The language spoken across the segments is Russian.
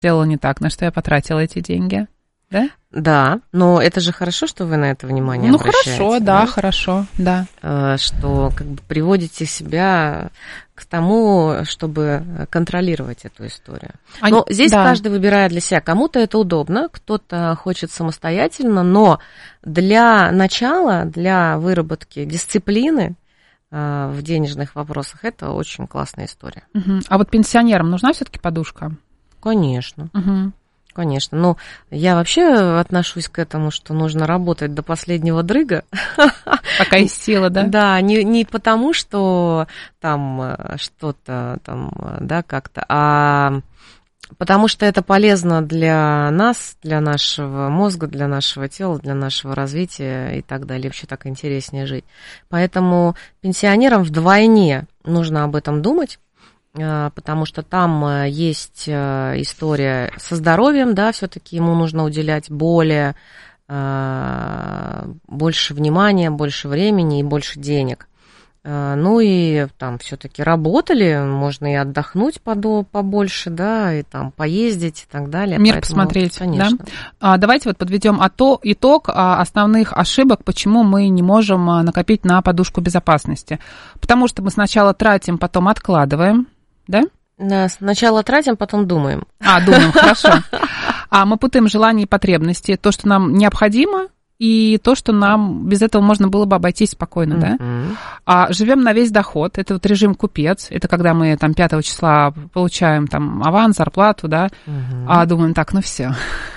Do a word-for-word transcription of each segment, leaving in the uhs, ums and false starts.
сделала не так, на что я потратила эти деньги, да? Да, но это же хорошо, что вы на это внимание ну, обращаете. Ну, хорошо, да, да, хорошо, да. Что как бы приводите себя к тому, чтобы контролировать эту историю. А, но здесь да. каждый выбирает для себя. Кому-то это удобно, кто-то хочет самостоятельно, но для начала, для выработки дисциплины в денежных вопросах это очень классная история. Угу. А вот пенсионерам нужна все-таки подушка? Конечно. Угу. Конечно. Ну, я вообще отношусь к этому, что нужно работать до последнего дрыга. Пока есть сила, да? Да, не, не потому, что там что-то там, да, как-то, а потому что это полезно для нас, для нашего мозга, для нашего тела, для нашего развития и так далее. Вообще так интереснее жить. Поэтому пенсионерам вдвойне нужно об этом думать, потому что там есть история со здоровьем, да, все-таки ему нужно уделять более, больше внимания, больше времени и больше денег. Ну и там все-таки работали, можно и отдохнуть побольше, да, и там поездить и так далее. Мир Поэтому, посмотреть, конечно. Да? А, давайте вот подведем итог основных ошибок, почему мы не можем накопить на подушку безопасности. Потому что мы сначала тратим, потом откладываем, да? Да, сначала тратим, потом думаем. А, думаем, хорошо. А мы путаем желания и потребности, то, что нам необходимо, и то, что нам без этого можно было бы обойтись спокойно, да? Mm-hmm. А живем на весь доход, это вот режим купец, это когда мы там пятого числа получаем там аванс, зарплату, да, mm-hmm. а думаем, так, ну все,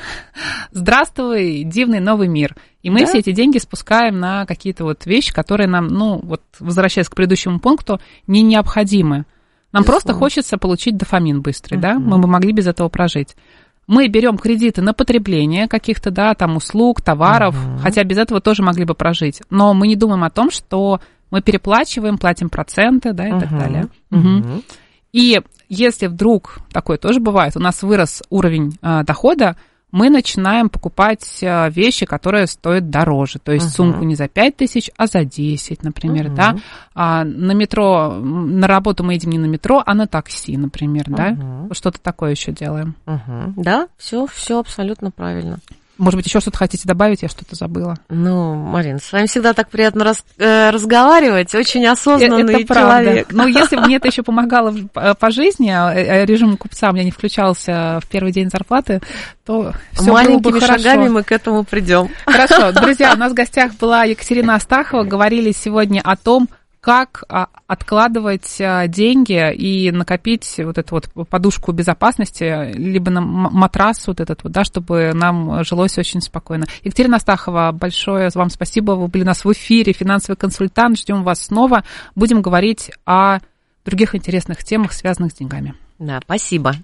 здравствуй, дивный новый мир. И мы да? все эти деньги спускаем на какие-то вот вещи, которые нам, ну, вот возвращаясь к предыдущему пункту, не необходимы. Нам Безусловно. Просто хочется получить дофамин быстрый, mm-hmm. да, мы бы могли без этого прожить. Мы берем кредиты на потребление каких-то, да, там, услуг, товаров, uh-huh. хотя без этого тоже могли бы прожить. Но мы не думаем о том, что мы переплачиваем, платим проценты, да, и uh-huh. так далее. Uh-huh. Угу. И если вдруг, такое тоже бывает, у нас вырос уровень э, дохода, мы начинаем покупать э, вещи, которые стоят дороже. То есть uh-huh. сумку не за пять тысяч, а за десять, например, uh-huh. да. А на метро, на работу мы едем не на метро, а на такси, например, uh-huh. да. Что-то такое еще делаем. Uh-huh. Да, все, все абсолютно правильно. Может быть, еще что-то хотите добавить? Я что-то забыла. Ну, Марина, с вами всегда так приятно раз, э, разговаривать. Очень осознанный это человек. Но если бы мне это еще помогало по жизни, режим купца у меня не включался в первый день зарплаты, то все маленькими было бы шагами хорошо. Мы к этому придем. Хорошо. Друзья, у нас в гостях была Екатерина Астахова. Говорили сегодня о том, как откладывать деньги и накопить вот эту вот подушку безопасности, либо на матрас вот этот вот, да, чтобы нам жилось очень спокойно. Екатерина Астахова, большое вам спасибо, вы были у нас в эфире, финансовый консультант, ждем вас снова. Будем говорить о других интересных темах, связанных с деньгами. Да, спасибо.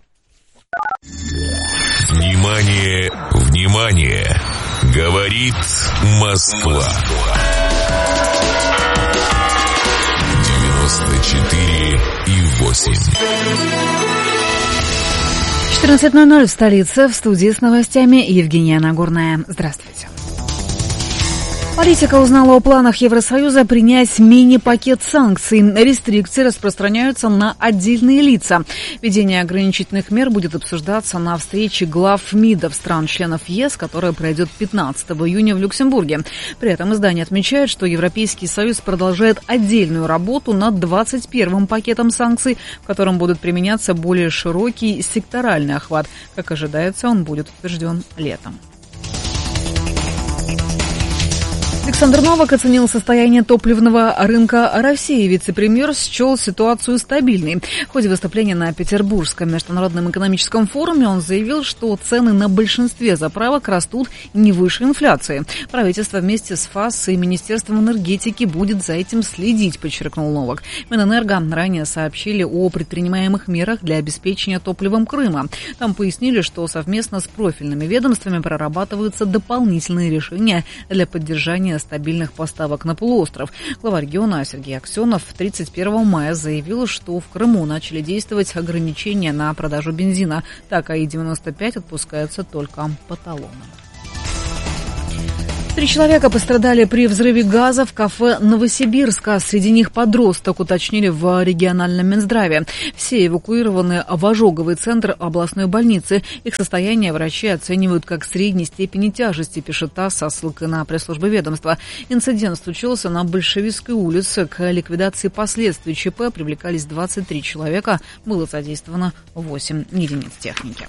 Внимание, внимание, говорит Москва. четыре и восемь. четырнадцать ноль ноль в столице, в студии с новостями Евгения Нагорная. Здравствуйте. Политика узнала о планах Евросоюза принять мини-пакет санкций. Рестрикции распространяются на отдельные лица. Введение ограничительных мер будет обсуждаться на встрече глав МИДов стран-членов ЕС, которая пройдет пятнадцатого июня в Люксембурге. При этом издание отмечает, что Европейский Союз продолжает отдельную работу над двадцать первым пакетом санкций, в котором будут применяться более широкий секторальный охват. Как ожидается, он будет утвержден летом. Александр Новак оценил состояние топливного рынка России. Вице-премьер счел ситуацию стабильной. В ходе выступления на Петербургском международном экономическом форуме он заявил, что цены на большинстве заправок растут не выше инфляции. Правительство вместе с ФАС и Министерством энергетики будет за этим следить, подчеркнул Новак. Минэнерго ранее сообщили о предпринимаемых мерах для обеспечения топливом Крыма. Там пояснили, что совместно с профильными ведомствами прорабатываются дополнительные решения для поддержания стабильных поставок на полуостров. Глава региона Сергей Аксенов тридцать первого мая заявил, что в Крыму начали действовать ограничения на продажу бензина. Так, АИ девяносто пять отпускается только по талонам. Три человека пострадали при взрыве газа в кафе Новосибирска. Среди них подросток, уточнили в региональном Минздраве. Все эвакуированы в ожоговый центр областной больницы. Их состояние врачи оценивают как средней степени тяжести, пишет ТАСС со ссылкой на пресс-службу ведомства. Инцидент случился на Большевистской улице. К ликвидации последствий ЧП привлекались двадцать три человека. Было задействовано восемь единиц техники.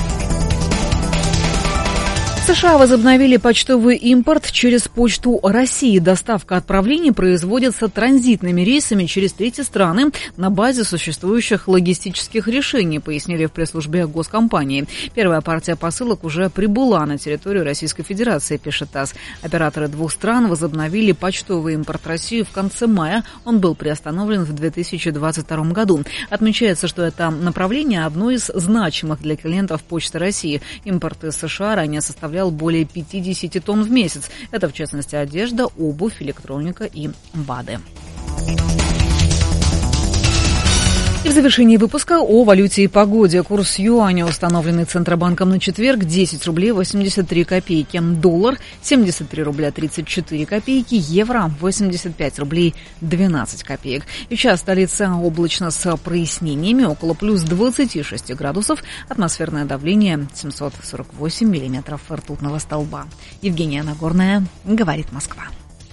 США возобновили почтовый импорт через Почту России. Доставка отправлений производится транзитными рейсами через третьи страны на базе существующих логистических решений, пояснили в пресс-службе госкомпании. Первая партия посылок уже прибыла на территорию Российской Федерации, пишет ТАСС. Операторы двух стран возобновили почтовый импорт России в конце мая. Он был приостановлен в две тысячи двадцать втором году. Отмечается, что это направление одно из значимых для клиентов Почты России. Импорт из США ранее составлял более пятьдесят тонн в месяц. Это, в частности, одежда, обувь, электроника и БАДы. И в завершении выпуска о валюте и погоде. Курс юаня, установленный Центробанком на четверг, десять рублей восемьдесят три копейки. Доллар семьдесят три рубля тридцать четыре копейки. Евро восемьдесят пять рублей двенадцать копеек. Сейчас столица облачно с прояснениями, около плюс двадцати шести градусов. Атмосферное давление семьсот сорок восемь миллиметров ртутного столба. Евгения Нагорная, говорит Москва.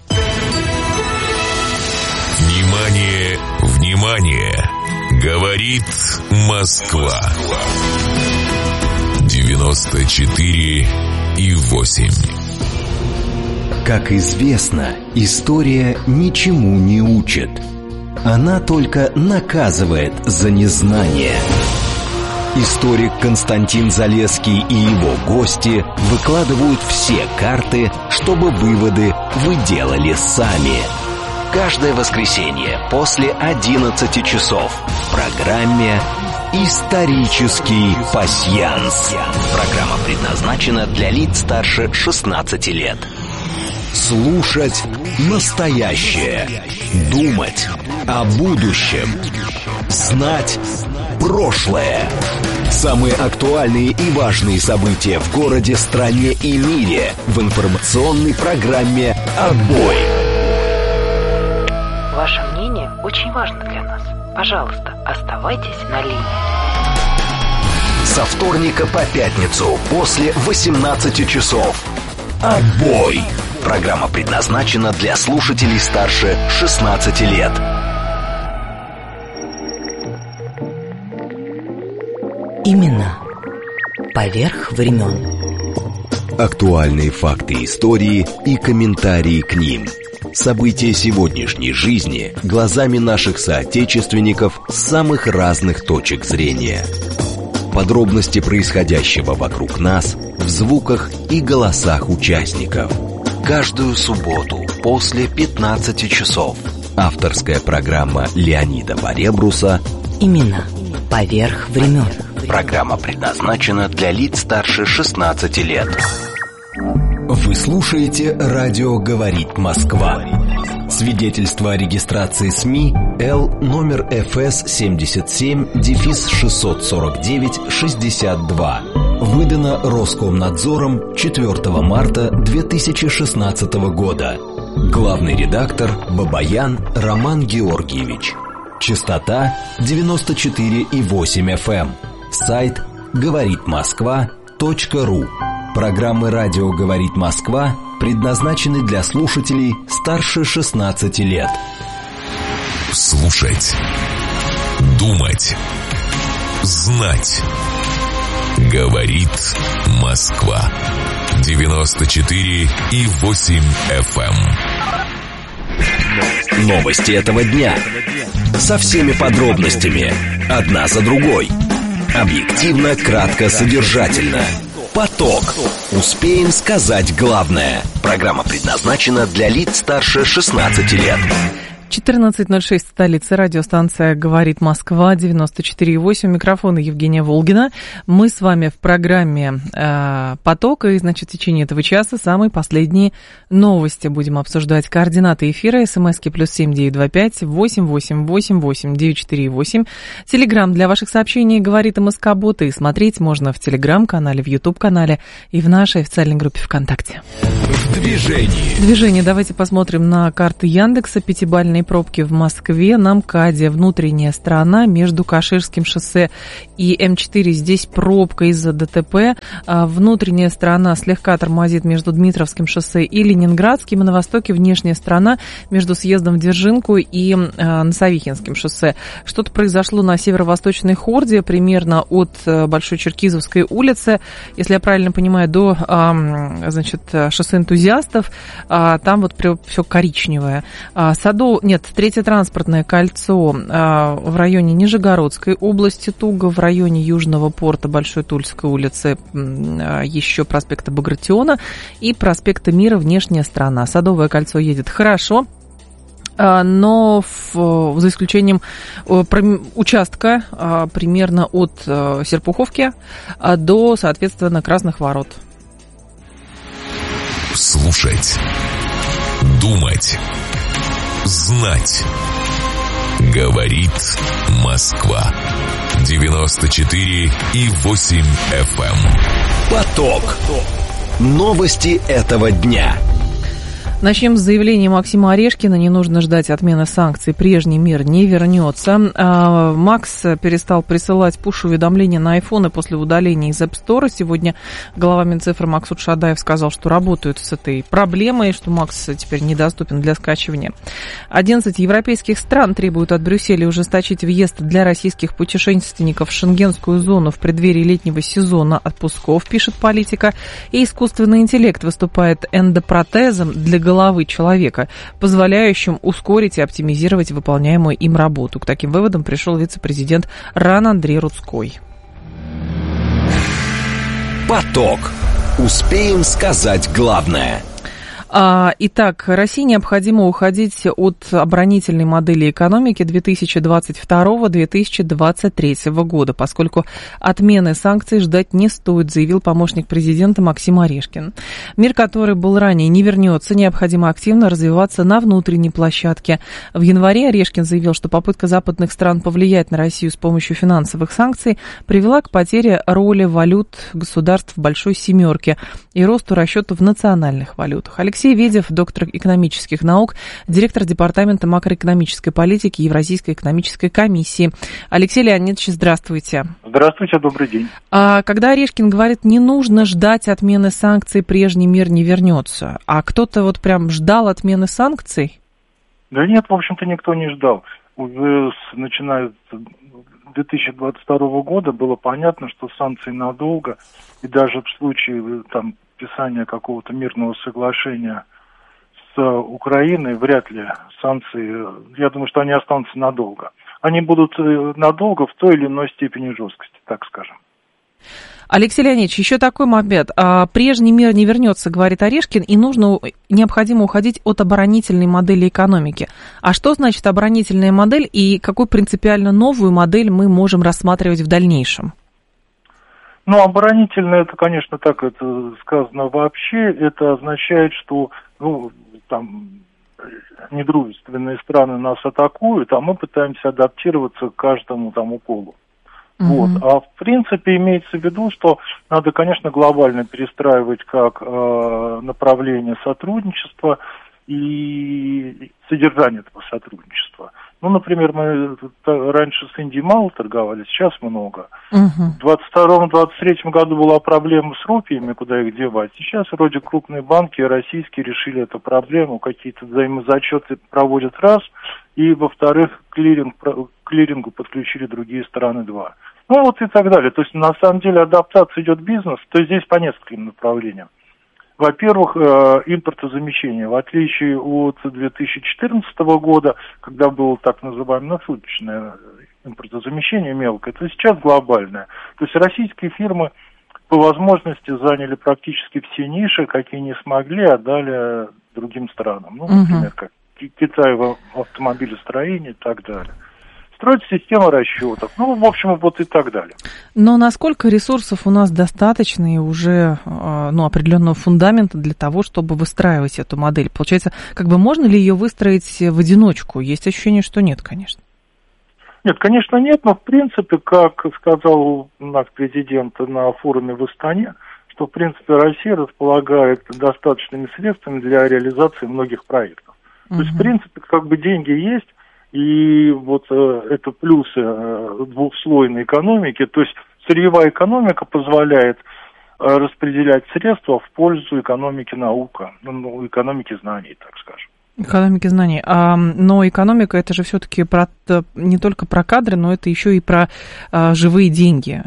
Внимание, внимание! Говорит Москва. девяносто четыре и восемь. Как известно, история ничему не учит. Она только наказывает за незнание. Историк Константин Залесский и его гости выкладывают все карты, чтобы выводы вы делали сами. Каждое воскресенье после одиннадцати часов в программе «Исторический пасьянс». Программа предназначена для лиц старше шестнадцати лет. Слушать настоящее, думать о будущем, знать прошлое. Самые актуальные и важные события в городе, стране и мире в информационной программе «Отбой». Ваше мнение очень важно для нас. Пожалуйста, оставайтесь на линии. Со вторника по пятницу после восемнадцати часов. Отбой. Программа предназначена для слушателей старше шестнадцати лет. Именно поверх времен. Актуальные факты истории и комментарии к ним. События сегодняшней жизни глазами наших соотечественников с самых разных точек зрения. Подробности происходящего вокруг нас в звуках и голосах участников. Каждую субботу после пятнадцати часов. Авторская программа Леонида Баребруса Именно поверх времен. Программа предназначена для лиц старше шестнадцати лет. Вы слушаете «Радио говорит Москва». Свидетельство о регистрации СМИ Л номер эф эс семьдесят семь шестьсот сорок девять шестьдесят два. Выдано Роскомнадзором четвёртого марта две тысячи шестнадцатого года. Главный редактор Бабаян Роман Георгиевич. Частота девяносто четыре и восемь эф эм. Сайт говорит москва точка ру. Программы «Радио говорит Москва» предназначены для слушателей старше шестнадцати лет. Слушать, думать, знать. Говорит Москва. девяносто четыре и восемь эф эм. Новости этого дня. Со всеми подробностями. Одна за другой. Объективно, кратко, содержательно. Поток. Успеем сказать главное. Программа предназначена для лиц старше шестнадцати лет. четырнадцать ноль шесть, столица, радиостанция «Говорит Москва», девяносто четыре и восемь, микрофон Евгения Волгина. Мы с вами в программе э, «Поток», и, значит, в течение этого часа самые последние новости будем обсуждать. Координаты эфира, смски плюс семь девять два пять восемь восемь восемь восемь девять четыре восемь. Телеграм для ваших сообщений «Говорит МСК-бот», и смотреть можно в Телеграм-канале, в Ютуб-канале и в нашей официальной группе ВКонтакте. Движение. Движение. Давайте посмотрим на карты Яндекса. Пятибалльные пробки в Москве, на МКАДе, внутренняя сторона между Каширским шоссе и М четыре. Здесь пробка из-за ДТП. Внутренняя сторона слегка тормозит между Дмитровским шоссе и Ленинградским. И на востоке внешняя сторона между съездом в Дзержинку и Носовихинским шоссе. Что-то произошло на северо-восточной Хорде, примерно от Большой Черкизовской улицы, если я правильно понимаю, до, значит, шоссе энтузиастов. Там вот все коричневое. Садов... Нет, третье транспортное кольцо а, в районе Нижегородской области, туго в районе Южного порта Большой Тульской улицы, а, еще проспекта Багратиона и проспекта Мира, внешняя сторона. Садовое кольцо едет хорошо, а, но в, за исключением а, про, участка а, примерно от а, Серпуховки а, до, соответственно, Красных ворот. Слушать, думать, знать. Говорит Москва. девяносто четыре и восемь эф эм. Поток. Новости этого дня. Начнем с заявления Максима Орешкина. Не нужно ждать отмены санкций. Прежний мир не вернется. Макс перестал присылать пуш-уведомления на айфоны после удаления из App Store. Сегодня глава Минцифры Максут Шадаев сказал, что работают с этой проблемой, что Макс теперь недоступен для скачивания. одиннадцать европейских стран требуют от Брюсселя ужесточить въезд для российских путешественников в шенгенскую зону в преддверии летнего сезона отпусков, пишет Политика. И искусственный интеллект выступает эндопротезом для головы головы человека, позволяющим ускорить и оптимизировать выполняемую им работу. К таким выводам пришел вице-президент РАН Андрей Рудской. Поток. Успеем сказать главное. Итак, России необходимо уходить от оборонительной модели экономики две тысячи двадцать второго - две тысячи двадцать третьего года, поскольку отмены санкций ждать не стоит, заявил помощник президента Максим Орешкин. Мир, который был ранее, не вернется, необходимо активно развиваться на внутренней площадке. В январе Орешкин заявил, что попытка западных стран повлиять на Россию с помощью финансовых санкций привела к потере роли валют государств Большой Семерки и росту расчетов в национальных валютах. Алексей Алексей Ведев, доктор экономических наук, директор департамента макроэкономической политики Евразийской экономической комиссии. Алексей Леонидович, здравствуйте. Здравствуйте, добрый день. А, когда Орешкин говорит, не нужно ждать отмены санкций, прежний мир не вернется, а кто-то вот прям ждал отмены санкций? Да нет, в общем-то, никто не ждал. Уже начиная с две тысячи двадцать второго года было понятно, что санкции надолго, и даже в случае там подписания какого-то мирного соглашения с Украиной, вряд ли санкции, я думаю, что они останутся надолго. Они будут надолго в той или иной степени жесткости, так скажем. Алексей Леонидович, еще такой момент. Прежний мир не вернется, говорит Орешкин, и нужно, необходимо уходить от оборонительной модели экономики. А что значит оборонительная модель и какую принципиально новую модель мы можем рассматривать в дальнейшем? Ну, оборонительное, это, конечно, так это сказано вообще. Это означает, что, ну, там, недружественные страны нас атакуют, а мы пытаемся адаптироваться к каждому там уколу. Mm-hmm. Вот. А в принципе имеется в виду, что надо, конечно, глобально перестраивать как э, направление сотрудничества и содержание этого сотрудничества. Ну, например, мы раньше с Индией мало торговали, сейчас много. Uh-huh. В двадцать втором - двадцать третьем году была проблема с рупиями, куда их девать. Сейчас вроде крупные банки российские решили эту проблему, какие-то взаимозачеты проводят раз, и, во-вторых, клиринг, к клирингу подключили другие страны два. Ну, вот и так далее. То есть, на самом деле, адаптация идет бизнес, то есть здесь по нескольким направлениям. Во-первых, импортозамещение. В отличие от две тысячи четырнадцатого года, когда было так называемое насуточное импортозамещение мелкое, то сейчас глобальное. То есть российские фирмы по возможности заняли практически все ниши, какие не смогли, отдали другим странам. Ну, например, как Китай в автомобилестроении и так далее. Строить систему расчетов, ну, в общем, вот и так далее. Но насколько ресурсов у нас достаточно и уже, ну, определенного фундамента для того, чтобы выстраивать эту модель? Получается, как бы можно ли ее выстроить в одиночку? Есть ощущение, что нет, конечно. Нет, конечно, нет, но, в принципе, как сказал наш президент на форуме в Астане, что, в принципе, Россия располагает достаточными средствами для реализации многих проектов. Uh-huh. То есть, в принципе, как бы деньги есть, и вот э, это плюсы э, двухслойной экономики, то есть сырьевая экономика позволяет э, распределять средства в пользу экономики наука, ну, экономики знаний, так скажем. Экономики знаний. А, но экономика это же все-таки про, не только про кадры, но это еще и про а, живые деньги.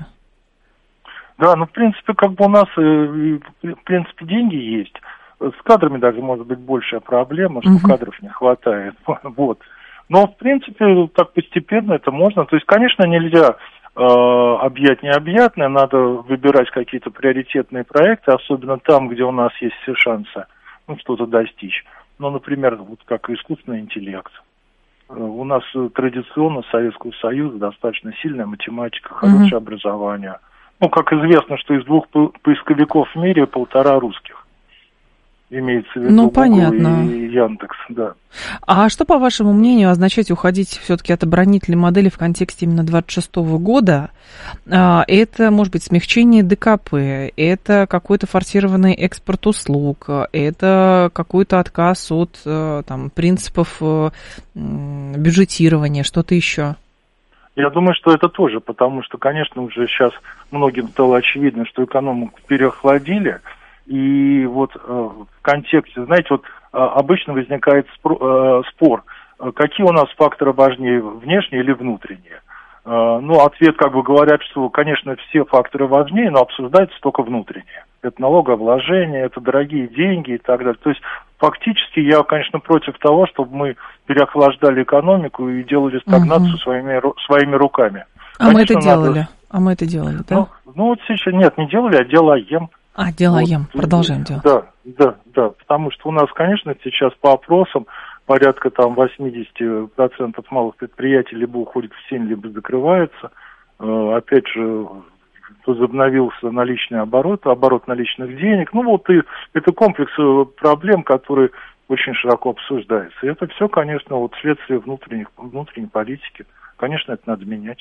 Да, ну в принципе, как бы у нас э, в принципе деньги есть. С кадрами даже может быть большая проблема, что uh-huh. кадров не хватает. Вот. Но, в принципе, так постепенно это можно. То есть, конечно, нельзя э, объять необъятное, надо выбирать какие-то приоритетные проекты, особенно там, где у нас есть все шансы, ну, что-то достичь. Ну, например, вот как искусственный интеллект. Э, у нас традиционно Советского Союза достаточно сильная математика, хорошее uh-huh. образование. Ну, как известно, что из двух поисковиков в мире полтора русских. Имеется в виду ну, Google понятно. И Яндекс, да. А что, по вашему мнению, означает уходить все-таки от оборонительной модели в контексте именно двадцать шестого года? Это, может быть, смягчение ДКП, это какой-то форсированный экспорт услуг, это какой-то отказ от там, принципов бюджетирования, что-то еще? Я думаю, что это тоже, потому что, конечно, уже сейчас многим стало очевидно, что экономику переохладили. И вот э, в контексте, знаете, вот э, обычно возникает спор, э, спор, какие у нас факторы важнее, внешние или внутренние. Э, ну, ответ, как бы говорят, что, конечно, все факторы важнее, но обсуждаются только внутренние. Это налогообложение, это дорогие деньги и так далее. То есть, фактически, я, конечно, против того, чтобы мы переохлаждали экономику и делали стагнацию угу. своими, своими руками. А конечно, мы это делали, надо... а мы это делали, да? Ну, ну, вот сейчас, нет, не делали, а делаем. А, делаем, вот, продолжаем делать. Да, да, да, потому что у нас, конечно, сейчас по опросам порядка там восемьдесят процентов малых предприятий либо уходит в тень, либо закрывается. Опять же, возобновился наличный оборот, оборот наличных денег. Ну вот и это комплекс проблем, которые очень широко обсуждаются. И это все, конечно, вот следствие внутренних, внутренней политики. Конечно, это надо менять.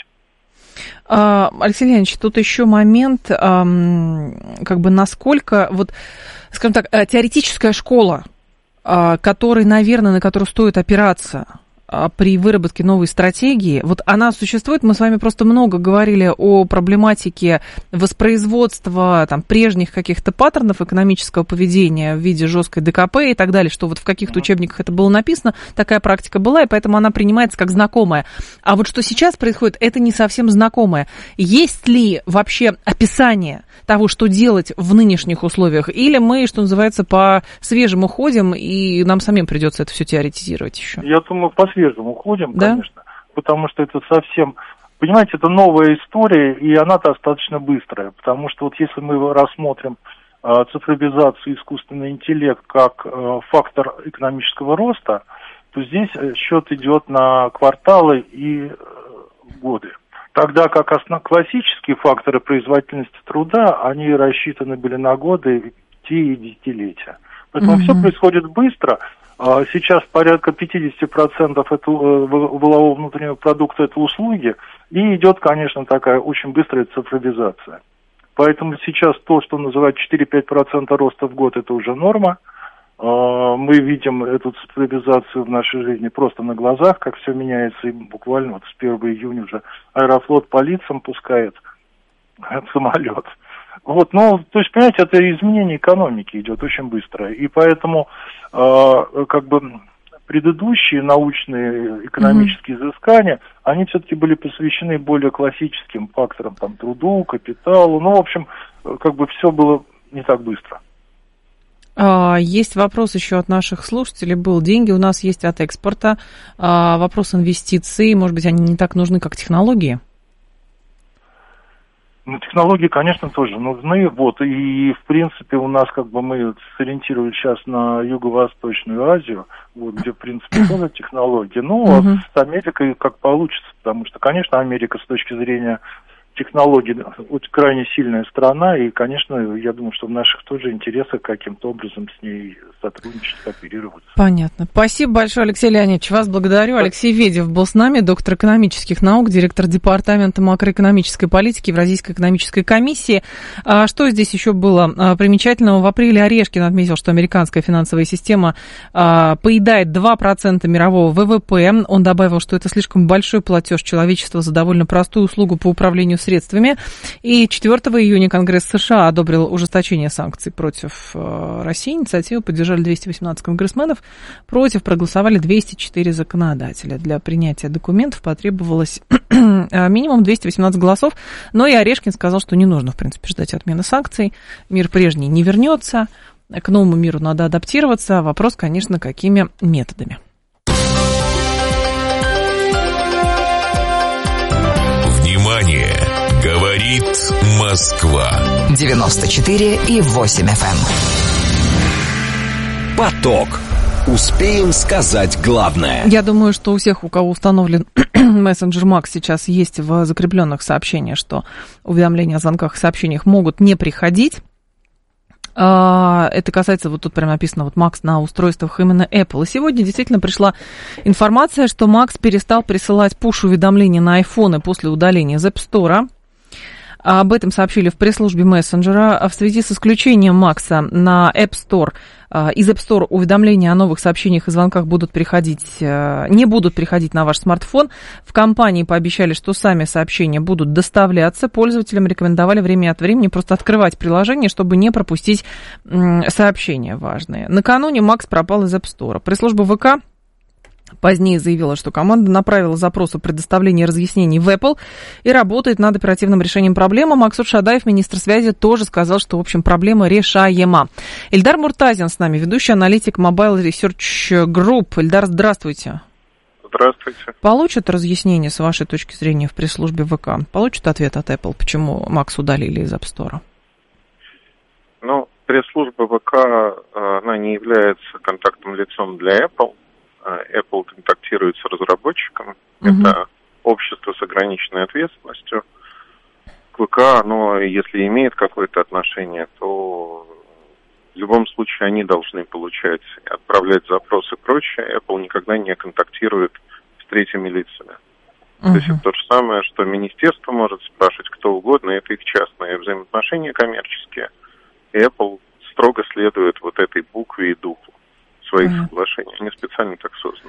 Алексей Леонидович, тут еще момент, как бы насколько, вот, скажем так, теоретическая школа, которой, наверное, на которую стоит опираться при выработке новой стратегии, вот она существует, мы с вами просто много говорили о проблематике воспроизводства там, прежних каких-то паттернов экономического поведения в виде жесткой ДКП и так далее, что вот в каких-то учебниках это было написано, такая практика была, и поэтому она принимается как знакомая. А вот что сейчас происходит, это не совсем знакомое. Есть ли вообще описание того, что делать в нынешних условиях, или мы, что называется, по свежему ходим, и нам самим придется это все теоретизировать еще? Я думаю, по свежему ходим, да? Конечно, потому что это совсем, понимаете, это новая история, и она достаточно быстрая, потому что вот если мы рассмотрим э, цифровизацию, искусственный интеллект как э, фактор экономического роста, то здесь счет идет на кварталы и э, годы. Тогда как основ... классические факторы производительности труда, они рассчитаны были на годы, и десятилетия. Поэтому mm-hmm. все происходит быстро. Сейчас порядка пятьдесят процентов этого валового внутреннего продукта это услуги, и идет, конечно, такая очень быстрая цифровизация. Поэтому сейчас то, что называют четыре-пять процентов роста в год, это уже норма. Мы видим эту цифровизацию в нашей жизни просто на глазах, как все меняется, и буквально вот с первого июня уже Аэрофлот по лицам пускает самолет. Вот, ну, то есть, понимаете, это изменение экономики идет очень быстро, и поэтому, э, как бы, предыдущие научные экономические mm-hmm. изыскания, они все-таки были посвящены более классическим факторам, там, труду, капиталу, ну, в общем, как бы все было не так быстро. Есть вопрос еще от наших слушателей был. Деньги у нас есть от экспорта. Вопрос инвестиций. Может быть, они не так нужны, как технологии? Ну, технологии, конечно, тоже нужны, вот, и, в принципе, у нас, как бы, мы сориентировались сейчас на Юго-Восточную Азию, вот, где, в принципе, тоже технологии, ну, uh-huh. а с Америкой как получится, потому что, конечно, Америка с точки зрения технологий очень крайне сильная страна, и, конечно, я думаю, что в наших тоже интересах каким-то образом с ней сотрудничать, кооперировать. Понятно. Спасибо большое, Алексей Леонидович. Вас благодарю. Алексей Ведев был с нами, доктор экономических наук, директор департамента макроэкономической политики Евразийской экономической комиссии. А что здесь еще было примечательного? В апреле Орешкин отметил, что американская финансовая система а, поедает два процента мирового ВВП. Он добавил, что это слишком большой платеж человечества за довольно простую услугу по управлению средствами. И четвёртого июня Конгресс США одобрил ужесточение санкций против э, России. Инициативу поддержали двести восемнадцать конгрессменов, против проголосовали двести четыре законодателя. Для принятия документов потребовалось минимум двести восемнадцать голосов, но и Орешкин сказал, что не нужно, в принципе, ждать отмены санкций. Мир прежний не вернется, к новому миру надо адаптироваться. Вопрос, конечно, какими методами. Внимание! Говорит Москва. девяносто четыре и восемь эф эм. Поток. Успеем сказать главное. Я думаю, что у всех, у кого установлен мессенджер Макс, сейчас есть в закрепленных сообщениях, что уведомления о звонках и сообщениях могут не приходить. Это касается, вот тут прямо написано, вот Макс на устройствах именно Apple. И сегодня действительно пришла информация, что Макс перестал присылать пуш-уведомления на айфоны после удаления из App Store. Об этом сообщили в пресс-службе мессенджера. В связи с исключением Макса на App Store, из App Store уведомления о новых сообщениях и звонках будут приходить, не будут приходить на ваш смартфон. В компании пообещали, что сами сообщения будут доставляться. Пользователям рекомендовали время от времени просто открывать приложение, чтобы не пропустить сообщения важные. Накануне Макс пропал из App Store. Пресс-служба ВК позднее заявила, что команда направила запрос о предоставлении разъяснений в Apple и работает над оперативным решением проблемы. Максут Шадаев, министр связи, тоже сказал, что, в общем, проблема решаема. Эльдар Муртазин с нами, ведущий аналитик Mobile Research Group. Эльдар, здравствуйте. Здравствуйте. Получат разъяснение, с вашей точки зрения, в пресс-службе ВК? Получат ответ от Apple, почему Макс удалили из App Store? Ну, пресс-служба ВК, она не является контактным лицом для Apple. Apple контактирует с разработчиком, uh-huh. это общество с ограниченной ответственностью. К ВК, оно, если имеет какое-то отношение, то в любом случае они должны получать, отправлять запросы и прочее. Apple никогда не контактирует с третьими лицами. Uh-huh. То есть это то же самое, что министерство может спрашивать кто угодно, это их частные взаимоотношения коммерческие. И Apple строго следует вот этой букве и духу своих uh-huh. соглашений. Они специально так созданы.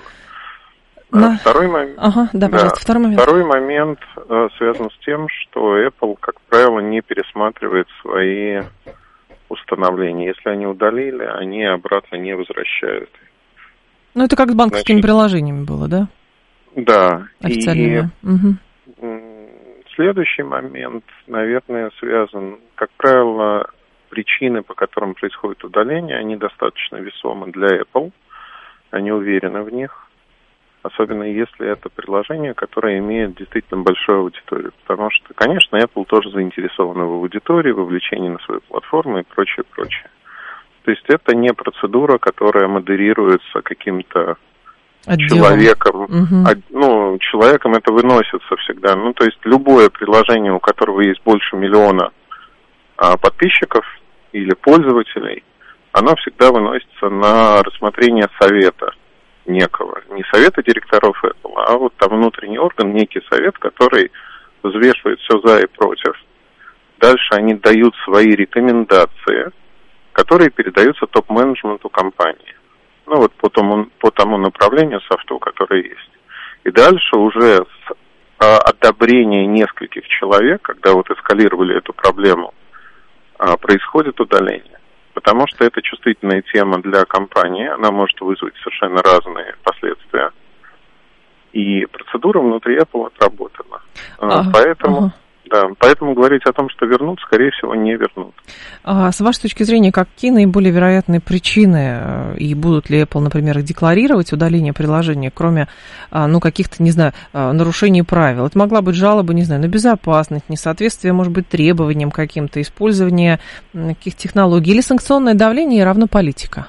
На... Второй момент, ага, да, да, второй момент. Второй момент э, связан с тем, что Apple, как правило, не пересматривает свои установления. Если они удалили, они обратно не возвращают. Ну, это как с банковскими Значит, приложениями было, да? Да. Официально. И угу. следующий момент, наверное, связан, как правило, причины, по которым происходит удаление, они достаточно весомы для Apple. Они уверены в них. Особенно если это приложение, которое имеет действительно большую аудиторию. Потому что, конечно, Apple тоже заинтересована в аудитории, в вовлечении на свою платформу и прочее, прочее. То есть это не процедура, которая модерируется каким-то Отделом. человеком. Угу. А, ну, человеком это выносится всегда. Ну, то есть любое приложение, у которого есть больше миллиона а, подписчиков или пользователей, оно всегда выносится на рассмотрение совета некого. Не совета директоров Apple, а вот там внутренний орган, некий совет, который взвешивает все за и против. Дальше они дают свои рекомендации, которые передаются топ-менеджменту компании. Ну вот по тому, по тому направлению софту, которое есть. И дальше уже с а, одобрения нескольких человек, когда вот эскалировали эту проблему, а, происходит удаление. Потому что это чувствительная тема для компании, она может вызвать совершенно разные последствия. И процедура внутри Apple отработана. Ага, Поэтому, ага. Да, поэтому говорить о том, что вернут, скорее всего, не вернут. А с вашей точки зрения, какие наиболее вероятные причины, и будут ли Apple, например, декларировать удаление приложения, кроме, ну, каких-то, не знаю, нарушений правил? Это могла быть жалоба, не знаю, на безопасность, несоответствие, может быть, требованиям каким-то, использование каких-то технологий, или санкционное давление равно политика?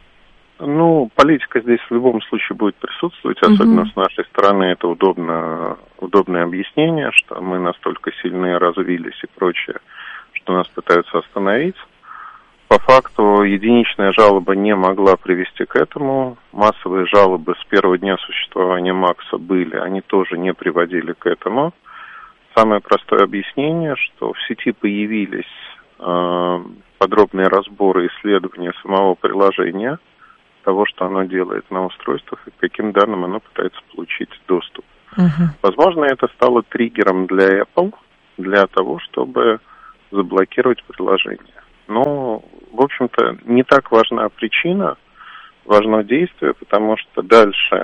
Ну, политика здесь в любом случае будет присутствовать, особенно uh-huh. с нашей стороны. Это удобно, удобное объяснение, что мы настолько сильны, развились и прочее, что нас пытаются остановить. По факту, единичная жалоба не могла привести к этому. Массовые жалобы с первого дня существования Макса были, они тоже не приводили к этому. Самое простое объяснение, что в сети появились э, подробные разборы, исследования самого приложения, того, что оно делает на устройствах и к каким данным оно пытается получить доступ. Uh-huh. Возможно, это стало триггером для Apple, для того, чтобы заблокировать приложение. Но, в общем-то, не так важна причина, важно действие, потому что дальше,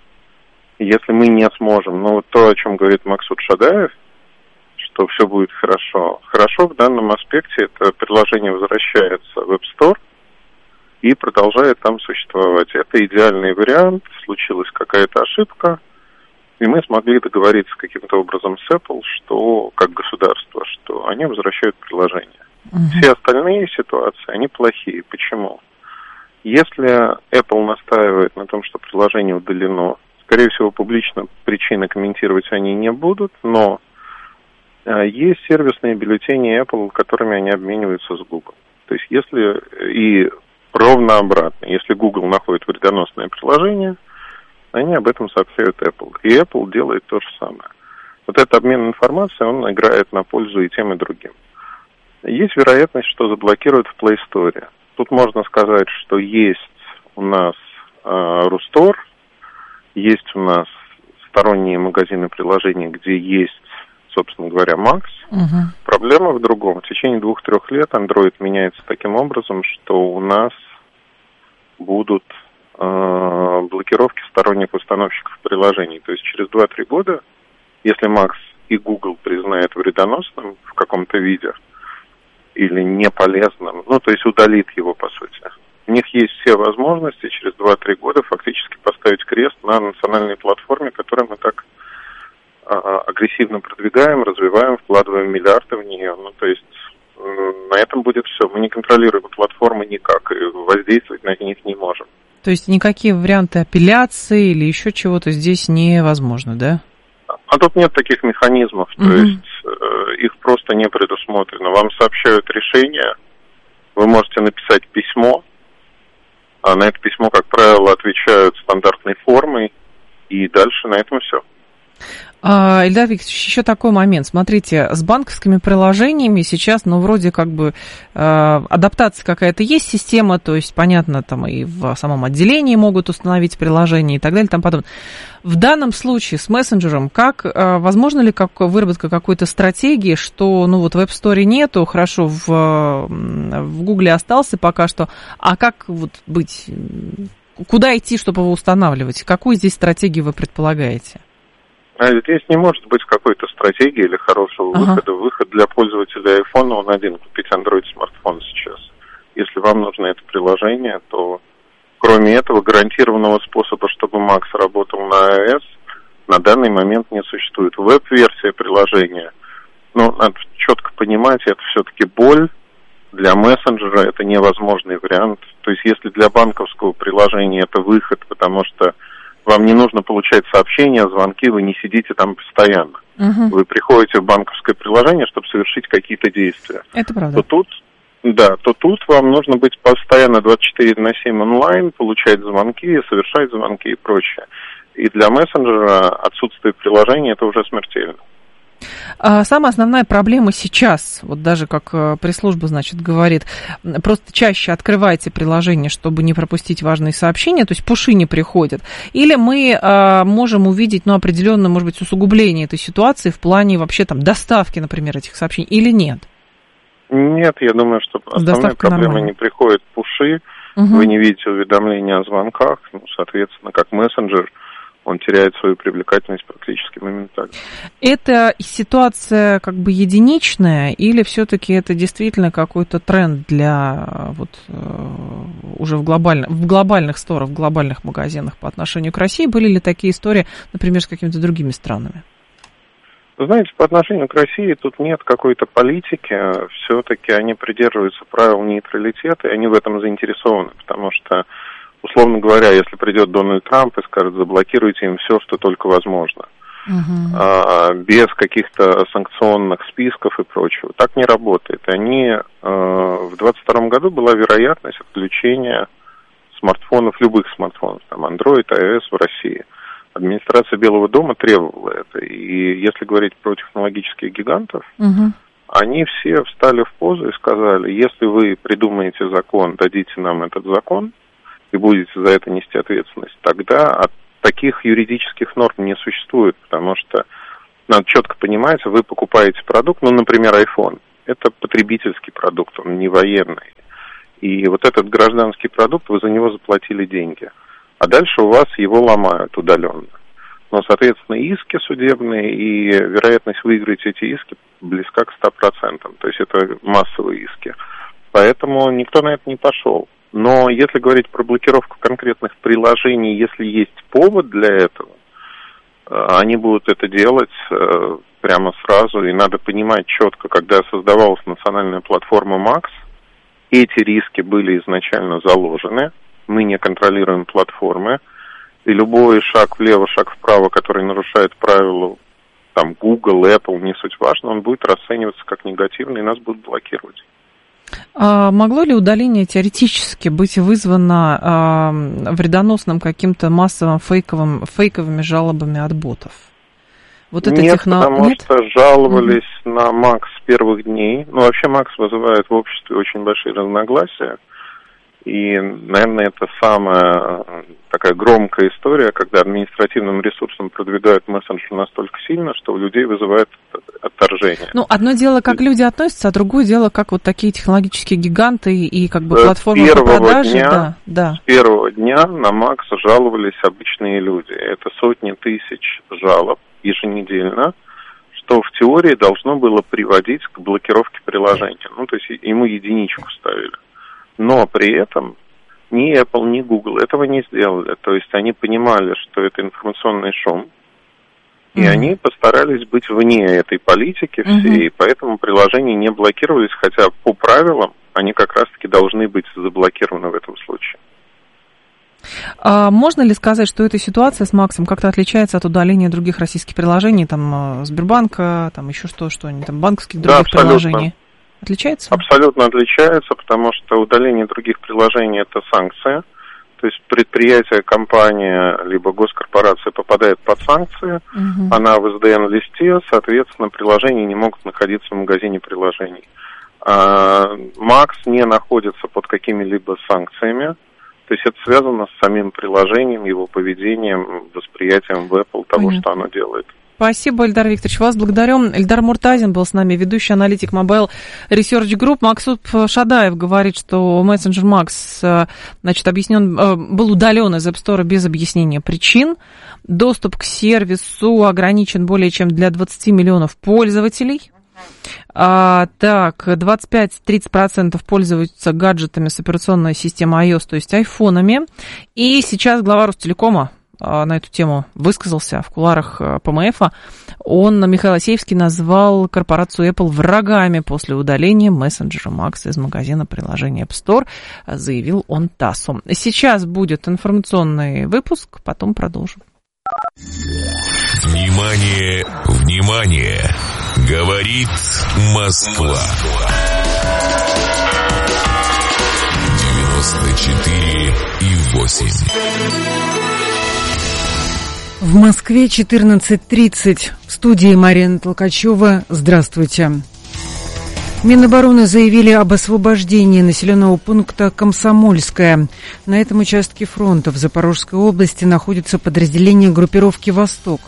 если мы не сможем, ну, вот то, о чем говорит Максут Шадаев, что все будет хорошо. Хорошо в данном аспекте это приложение возвращается в App Store, и продолжает там существовать. Это идеальный вариант, случилась какая-то ошибка, и мы смогли договориться каким-то образом с Apple, что, как государство, что они возвращают приложение. Uh-huh. Все остальные ситуации, они плохие. Почему? Если Apple настаивает на том, что приложение удалено, скорее всего, публично причины комментировать они не будут, но э, есть сервисные бюллетени Apple, которыми они обмениваются с Google. То есть если и ровно обратно. Если Google находит вредоносное приложение, они об этом сообщают Apple. И Apple делает то же самое. Вот этот обмен информацией, он играет на пользу и тем, и другим. Есть вероятность, что заблокируют в Play Store. Тут можно сказать, что есть у нас э, Рустор, есть у нас сторонние магазины приложений, где есть, собственно говоря, Max. Uh-huh. Проблема в другом. В течение двух-трех лет Android меняется таким образом, что у нас будут э, блокировки сторонних установщиков приложений. То есть через два-три года, если Max и Google признают вредоносным в каком-то виде или неполезным, ну, то есть удалит его, по сути, у них есть все возможности через два-три года фактически поставить крест на национальной платформе, которую мы так агрессивно продвигаем, развиваем, вкладываем миллиарды в нее. Ну, то есть на этом будет все. Мы не контролируем платформы никак, и воздействовать на них не можем. То есть никакие варианты апелляции или еще чего-то здесь невозможно, да? А тут нет таких механизмов, то mm-hmm. есть э, их просто не предусмотрено. Вам сообщают решение, вы можете написать письмо, а на это письмо, как правило, отвечают стандартной формой, и дальше на этом все. А, Ильдар Викторович, еще такой момент. Смотрите, с банковскими приложениями сейчас, ну, вроде как бы э, адаптация какая-то есть, система, то есть, понятно, там и в самом отделении могут установить приложение и так далее, там подобное. В данном случае с мессенджером, как, э, возможно ли как, выработка какой-то стратегии, что, ну, вот в App Store нету, хорошо, в, в Google остался пока что, а как вот быть, куда идти, чтобы его устанавливать? Какую здесь стратегию вы предполагаете? А здесь не может быть какой-то стратегии или хорошего ага. выхода. Выход для пользователя iPhone, он один, купить Android-смартфон сейчас. Если вам нужно это приложение, то кроме этого гарантированного способа, чтобы Max работал на iOS, на данный момент не существует. Веб-версия приложения, ну, надо четко понимать, это все-таки боль. Для мессенджера это невозможный вариант. То есть если для банковского приложения это выход, потому что вам не нужно получать сообщения, звонки, вы не сидите там постоянно. Uh-huh. Вы приходите в банковское приложение, чтобы совершить какие-то действия. Это правда. То тут, да, то тут вам нужно быть постоянно двадцать четыре на семь онлайн, получать звонки, совершать звонки и прочее. И для мессенджера отсутствие приложения – это уже смертельно. Самая основная проблема сейчас, вот даже как пресс-служба, значит, говорит, просто чаще открывайте приложение, чтобы не пропустить важные сообщения, то есть пуши не приходят. Или мы а, можем увидеть, ну, определенное, может быть, усугубление этой ситуации в плане вообще там доставки, например, этих сообщений, или нет? Нет, я думаю, что основная проблема нормально. Не приходит пуши, угу. Вы не видите уведомления о звонках, ну, соответственно, как мессенджер, он теряет свою привлекательность практически моментально. Это ситуация как бы единичная, или все-таки это действительно какой-то тренд для вот уже в, глобально, в глобальных сторах, в глобальных магазинах по отношению к России? Были ли такие истории, например, с какими-то другими странами? Вы знаете, по отношению к России тут нет какой-то политики, все-таки они придерживаются правил нейтралитета, и они в этом заинтересованы, потому что, условно говоря, если придет Дональд Трамп и скажет, заблокируйте им все, что только возможно, uh-huh. а, без каких-то санкционных списков и прочего, так не работает. Они, а, в двадцать втором году была вероятность отключения смартфонов, любых смартфонов, там, Android, iOS в России. Администрация Белого дома требовала это. И если говорить про технологических гигантов, угу. они все встали в позу и сказали, если вы придумаете закон, дадите нам этот закон и будете за это нести ответственность, тогда от таких юридических норм не существует, потому что надо четко понимать, вы покупаете продукт, ну, например, iPhone, это потребительский продукт, он не военный. И вот этот гражданский продукт, вы за него заплатили деньги. А дальше у вас его ломают удаленно. Но, соответственно, иски судебные, и вероятность выиграть эти иски близка к ста процентам. То есть это массовые иски. Поэтому никто на это не пошел. Но если говорить про блокировку конкретных приложений, если есть повод для этого, они будут это делать прямо сразу. И надо понимать четко, когда создавалась национальная платформа Макс, эти риски были изначально заложены. Мы не контролируем платформы, и любой шаг влево, шаг вправо, который нарушает правила, там, Google, Apple, не суть важно, он будет расцениваться как негативный, и нас будут блокировать. А могло ли удаление теоретически быть вызвано а, вредоносным каким-то массовым фейковым, фейковыми жалобами от ботов? Вот это Нет, техно... потому Нет? что жаловались mm-hmm. на Макс с первых дней. Ну, вообще Макс вызывает в обществе очень большие разногласия. И, наверное, это самая такая громкая история, когда административным ресурсом продвигают мессенджер настолько сильно, что у людей вызывает отторжение. Ну, одно дело, как люди относятся, а другое дело, как вот такие технологические гиганты и как бы платформы по продаже. Дня, да, да. С первого дня на Макс жаловались обычные люди. Это сотни тысяч жалоб еженедельно, что в теории должно было приводить к блокировке приложения. Ну, то есть ему единичку ставили. Но при этом ни Apple, ни Google этого не сделали. То есть они понимали, что это информационный шум, и mm-hmm. они постарались быть вне этой политики всей, mm-hmm. поэтому приложения не блокировались, хотя по правилам они как раз-таки должны быть заблокированы в этом случае. А можно ли сказать, что эта ситуация с Максом как-то отличается от удаления других российских приложений, там, Сбербанка, там, еще что, что-нибудь, там, банковских других да, приложений? Отличается? Абсолютно отличается, потому что удаление других приложений – это санкция. То есть предприятие, компания, либо госкорпорация попадает под санкции, угу. она в эс дэ эн-листе, соответственно, приложения не могут находиться в магазине приложений. А Макс не находится под какими-либо санкциями, то есть это связано с самим приложением, его поведением, восприятием в Apple того, Понятно. Что оно делает. Спасибо, Эльдар Викторович. Вас благодарю. Эльдар Муртазин был с нами, ведущий аналитик Mobile Research Group. Максут Шадаев говорит, что мессенджер Макс, значит, объяснен, был удален из App Store без объяснения причин. Доступ к сервису ограничен более чем для двадцати миллионов пользователей. А, так, двадцать пять - тридцать процентов пользуются гаджетами с операционной системой iOS, то есть айфонами. И сейчас глава Ростелекома на эту тему высказался в кулуарах пэ эм эфа. Он, Михаил Асеевский, назвал корпорацию Apple врагами после удаления мессенджера Макс из магазина приложения App Store, заявил он ТАССу. Сейчас будет информационный выпуск, потом продолжим. Внимание, внимание! Говорит Москва. девяносто четыре и восемь. В Москве четырнадцать тридцать. В студии Марина Толкачева. Здравствуйте. Минобороны заявили об освобождении населенного пункта Комсомольское. На этом участке фронта в Запорожской области находится подразделение группировки «Восток».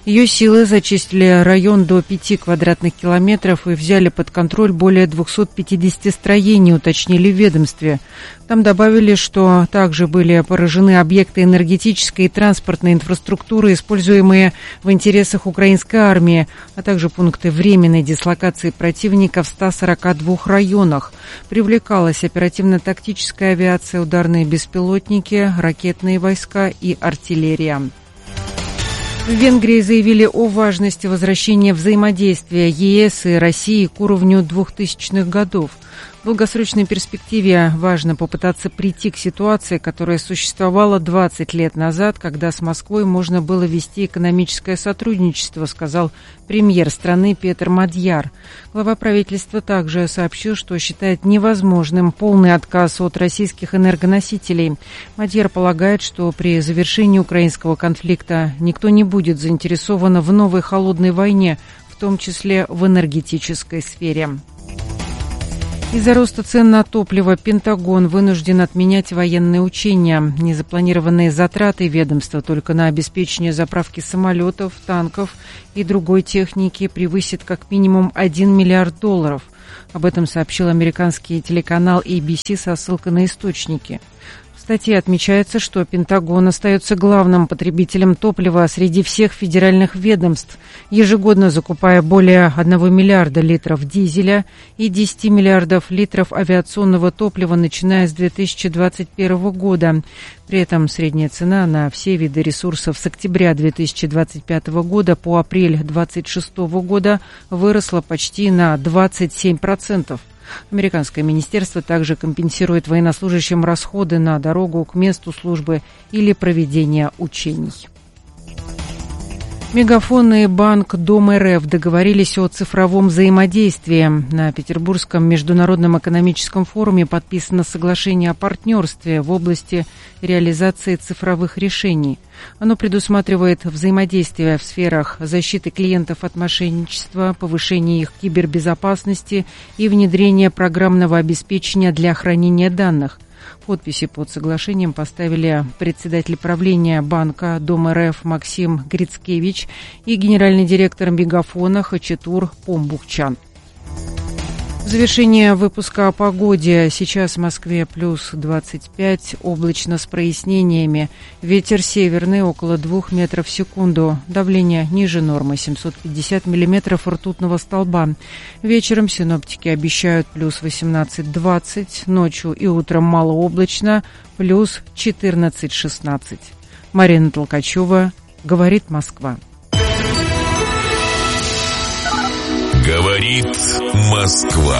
Ее силы зачистили район до пяти квадратных километров и взяли под контроль более двухсот пятидесяти строений, уточнили в ведомстве. Там добавили, что также были поражены объекты энергетической и транспортной инфраструктуры, используемые в интересах украинской армии, а также пункты временной дислокации противника в ста сорока двух районах. Привлекалась оперативно-тактическая авиация, ударные беспилотники, ракетные войска и артиллерия. В Венгрии заявили о важности возвращения взаимодействия ЕС и России к уровню двухтысячных годов. В долгосрочной перспективе важно попытаться прийти к ситуации, которая существовала двадцать лет назад, когда с Москвой можно было вести экономическое сотрудничество, сказал премьер страны Петр Мадьяр. Глава правительства также сообщил, что считает невозможным полный отказ от российских энергоносителей. Мадьяр полагает, что при завершении украинского конфликта никто не будет заинтересован в новой холодной войне, в том числе в энергетической сфере. Из-за роста цен на топливо Пентагон вынужден отменять военные учения. Незапланированные затраты ведомства только на обеспечение заправки самолетов, танков и другой техники превысят как минимум один миллиард долларов. Об этом сообщил американский телеканал эй би си со ссылкой на источники. В статье отмечается, что Пентагон остается главным потребителем топлива среди всех федеральных ведомств, ежегодно закупая более одного миллиарда литров дизеля и десяти миллиардов литров авиационного топлива, начиная с две тысячи двадцать первого года. При этом средняя цена на все виды ресурсов с октября две тысячи двадцать пятого года по апрель две тысячи двадцать шестого года выросла почти на двадцать семь процентов. Американское министерство также компенсирует военнослужащим расходы на дорогу к месту службы или проведение учений. Мегафон и Банк Дом РФ договорились о цифровом взаимодействии. На Петербургском международном экономическом форуме подписано соглашение о партнерстве в области реализации цифровых решений. Оно предусматривает взаимодействие в сферах защиты клиентов от мошенничества, повышения их кибербезопасности и внедрения программного обеспечения для хранения данных. Подписи под соглашением поставили председатель правления Банка Дом РФ Максим Грицкевич и генеральный директор Мегафона Хачатур Помбукчан. В завершение выпуска о погоде. Сейчас в Москве плюс двадцать пять, облачно с прояснениями. Ветер северный около двух метров в секунду. Давление ниже нормы семьсот пятьдесят миллиметров ртутного столба. Вечером синоптики обещают плюс восемнадцать двадцать, ночью и утром малооблачно плюс четырнадцать шестнадцать. Марина Толкачева, говорит Москва. Говорит Москва.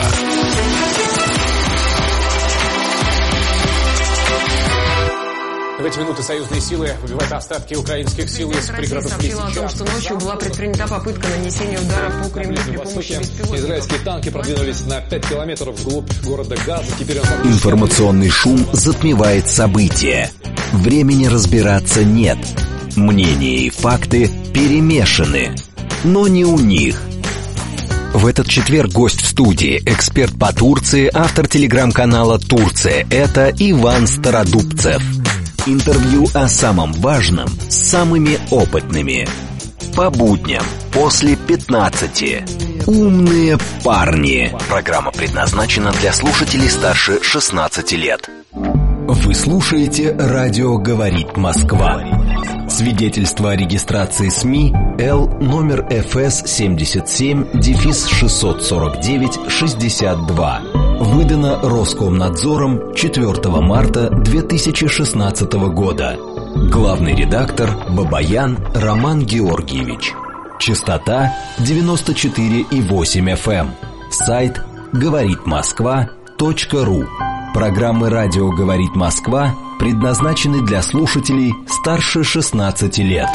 В эти минуты союзные силы выбивают остатки украинских сил из пригородов Лисичанска. Сообщила о том, что ночью была предпринята попытка нанесения удара по Кремлю при помощи беспилотников. Израильские танки продвинулись на пять километров вглубь города Газа. Теперь он... Информационный шум затмевает события. Времени разбираться нет. Мнения и факты перемешаны. Но не у них. В этот четверг гость в студии, эксперт по Турции, автор телеграм-канала «Турция. Это» Иван Стародубцев. Интервью о самом важном с самыми опытными. По будням после пятнадцати. Умные парни. Программа предназначена для слушателей старше шестнадцати лет. Вы слушаете «Радио говорит Москва». Свидетельство о регистрации СМИ Л номер эф эс семьдесят семь шестьсот сорок девять шестьдесят два. Выдано Роскомнадзором четвёртого марта две тысячи шестнадцатого года. Главный редактор Бабаян Роман Георгиевич. Частота девяносто четыре и восемь эф эм. Сайт говорит москва точка ру. Программы «Радио говорит Москва» предназначены для слушателей старше шестнадцати лет.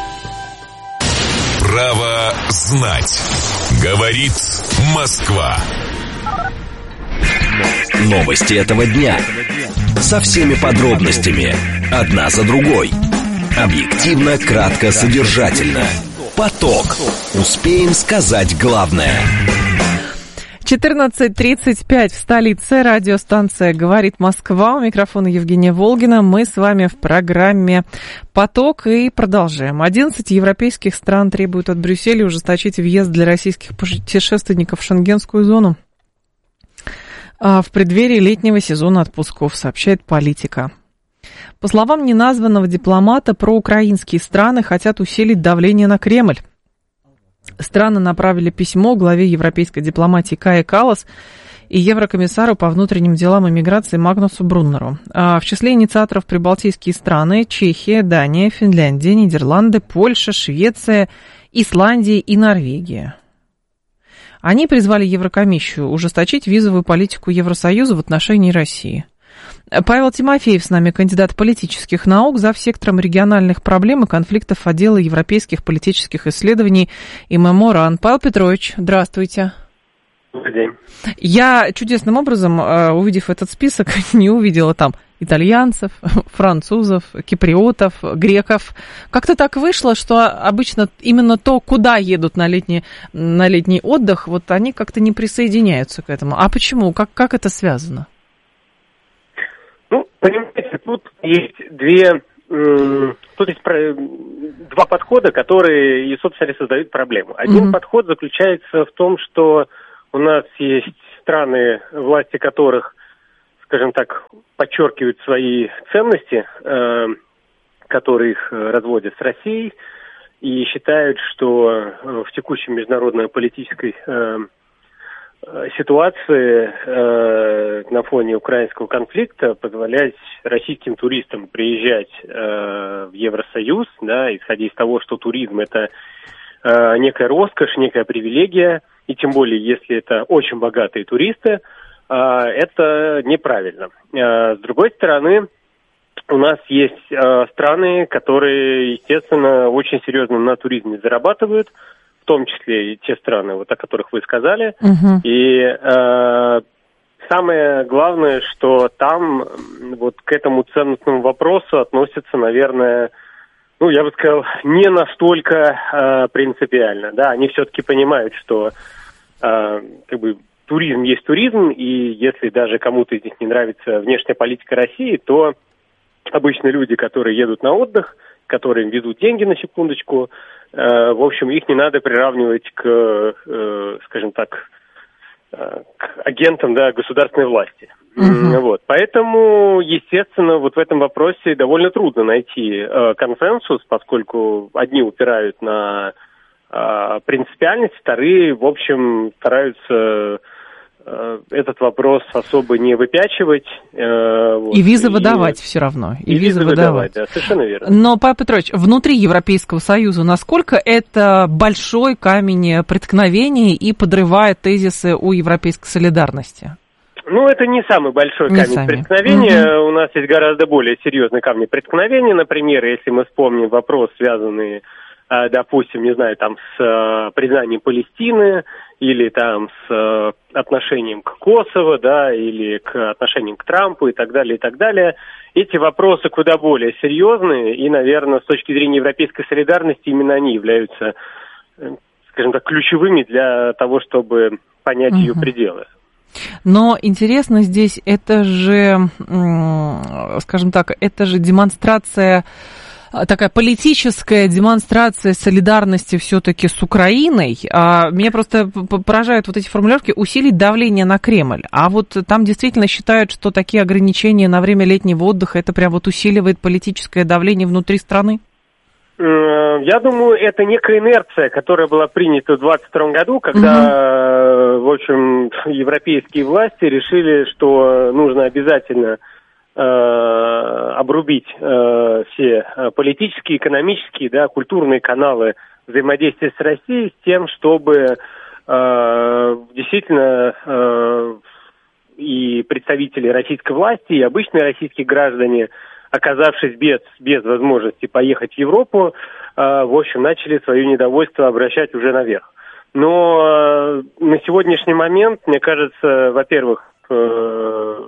Право знать. Говорит Москва. Новости этого дня. Со всеми подробностями. Одна за другой. Объективно, кратко, содержательно. Поток. Успеем сказать главное. четырнадцать тридцать пять в столице. Радиостанция «Говорит Москва». У микрофона Евгения Волгина. Мы с вами в программе «Поток» и продолжаем. одиннадцать европейских стран требуют от Брюсселя ужесточить въезд для российских путешественников в шенгенскую зону в преддверии летнего сезона отпусков, сообщает «Политика». По словам неназванного дипломата, проукраинские страны хотят усилить давление на Кремль. Страны направили письмо главе европейской дипломатии Кае Каллас и еврокомиссару по внутренним делам и миграции Магнусу Бруннеру. В числе инициаторов прибалтийские страны: Чехия, Дания, Финляндия, Нидерланды, Польша, Швеция, Исландия и Норвегия. Они призвали Еврокомиссию ужесточить визовую политику Евросоюза в отношении России. Павел Тимофеев с нами, кандидат политических наук, зав. Сектором региональных проблем и конфликтов отдела европейских политических исследований и ММО-РАН. Павел Петрович, здравствуйте. Добрый день. Я чудесным образом, увидев этот список, не увидела там итальянцев, французов, киприотов, греков. Как-то так вышло, что обычно именно то, куда едут на летний, на летний отдых, вот они как-то не присоединяются к этому. А почему? Как, как это связано? Ну, понимаете, тут есть две, тут есть два подхода, которые, и, собственно, создают проблему. Один mm-hmm. подход заключается в том, что у нас есть страны, власти которых, скажем так, подчеркивают свои ценности, э, которые их разводят с Россией, и считают, что в текущей международной политической э, ситуации э, на фоне украинского конфликта позволять российским туристам приезжать э, в Евросоюз, да, исходя из того, что туризм – это э, некая роскошь, некая привилегия, и тем более, если это очень богатые туристы, э, это неправильно. Э, с другой стороны, у нас есть э, страны, которые, естественно, очень серьезно на туризме зарабатывают, в том числе и те страны, вот о которых вы сказали. Uh-huh. И э, самое главное, что там вот к этому ценностному вопросу относятся, наверное, ну, я бы сказал, не настолько э, принципиально. Да, они все-таки понимают, что э, как бы туризм есть туризм, и если даже кому-то из них не нравится внешняя политика России, то обычно люди, которые едут на отдых, которые им везут деньги на секундочку, э, в общем, их не надо приравнивать к, э, скажем так, э, к агентам, да, государственной власти. Uh-huh. Вот. Поэтому, естественно, вот в этом вопросе довольно трудно найти э, консенсус, поскольку одни упирают на э, принципиальность, вторые, в общем, стараются этот вопрос особо не выпячивать. Э, вот, и визы и, выдавать все равно. И, и визы, визы выдавать. выдавать, да, совершенно верно. Но, Павел Петрович, внутри Европейского Союза насколько это большой камень преткновения и подрывает тезисы о европейской солидарности? Ну, это не самый большой камень не преткновения. Угу. У нас есть гораздо более серьезные камни преткновения. Например, если мы вспомним вопрос, связанный, допустим, не знаю, там с признанием Палестины, или там с э, отношением к Косово, да, или к отношениям к Трампу и так далее, и так далее. Эти вопросы куда более серьезные, и, наверное, с точки зрения европейской солидарности именно они являются, э, скажем так, ключевыми для того, чтобы понять угу. ее пределы. Но интересно здесь, это же, скажем так, это же демонстрация, такая политическая демонстрация солидарности все-таки с Украиной. А меня просто поражают вот эти формулировки «усилить давление на Кремль». А вот там действительно считают, что такие ограничения на время летнего отдыха это прям вот усиливает политическое давление внутри страны? Я думаю, это некая инерция, которая была принята в двадцать втором году, когда, угу. в общем, европейские власти решили, что нужно обязательно обрубить э, все политические, экономические, да, культурные каналы взаимодействия с Россией с тем, чтобы э, действительно э, и представители российской власти, и обычные российские граждане, оказавшись без, без возможности поехать в Европу, э, в общем, начали свое недовольство обращать уже наверх. Но э, на сегодняшний момент, мне кажется, во-первых, э,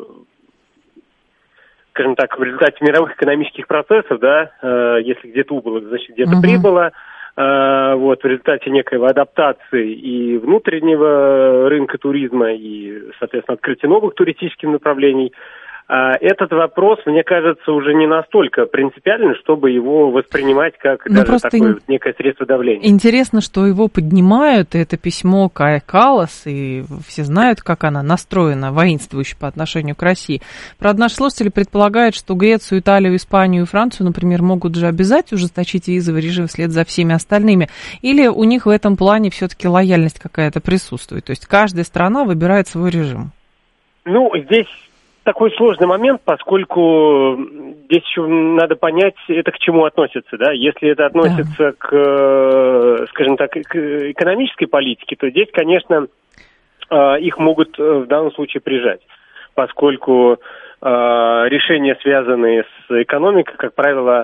скажем так, в результате мировых экономических процессов, да, э, если где-то убыло, значит, где-то uh-huh. прибыло, вот, в результате некоего адаптации и внутреннего рынка туризма, и, соответственно, открытия новых туристических направлений, этот вопрос, мне кажется, уже не настолько принципиальный, чтобы его воспринимать как ну, даже такое вот некое средство давления. Интересно, что его поднимают, и это письмо Кая Каллас, и все знают, как она настроена, воинствующе по отношению к России. Правда, наши слушатели предполагают, что Грецию, Италию, Испанию и Францию, например, могут же обязать ужесточить визовый режим вслед за всеми остальными. Или у них в этом плане все-таки лояльность какая-то присутствует? То есть каждая страна выбирает свой режим. Ну, здесь такой сложный момент, поскольку здесь еще надо понять, это к чему относится, да. Если это относится да. к, скажем так, к экономической политике, то здесь, конечно, их могут в данном случае прижать, поскольку решения, связанные с экономикой, как правило,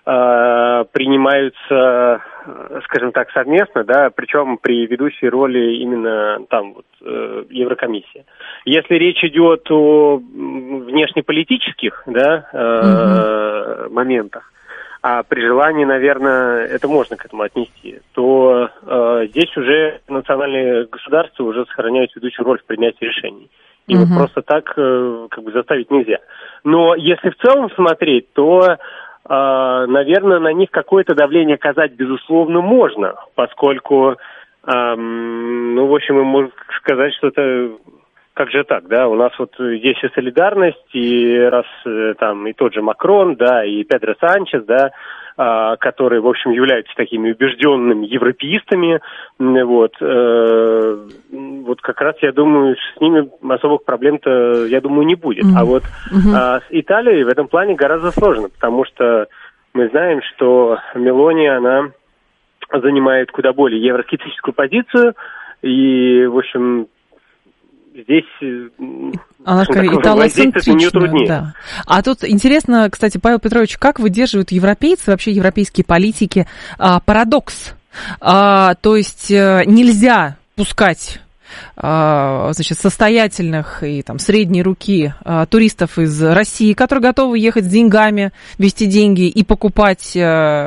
принимаются, скажем так, совместно, да, причем при ведущей роли именно там вот Еврокомиссия. Если речь идет о внешнеполитических, да, mm-hmm. моментах, а при желании, наверное, это можно к этому отнести, то э, здесь уже национальные государства уже сохраняют ведущую роль в принятии решений. И mm-hmm. вот просто так э, как бы заставить нельзя. Но если в целом смотреть, то Uh, наверное, на них какое-то давление оказать, безусловно, можно, поскольку, uh, ну, в общем, мы можем сказать, что это, как же так, да, у нас вот есть и солидарность, и раз там и тот же Макрон, да, и Педро Санчес, да, uh, которые, в общем, являются такими убежденными европеистами, вот, uh, вот как раз, я думаю, с ними особых проблем-то, я думаю, не будет. Mm-hmm. А вот mm-hmm. а, с Италией в этом плане гораздо сложно, потому что мы знаем, что Мелони, она занимает куда более евроскептическую позицию, и, в общем, здесь она италоцентричная, да. А тут интересно, кстати, Павел Петрович, как выдерживают европейцы, вообще европейские политики, а, парадокс? А, то есть нельзя пускать значит, состоятельных и там, средней руки а, туристов из России, которые готовы ехать с деньгами, везти деньги и покупать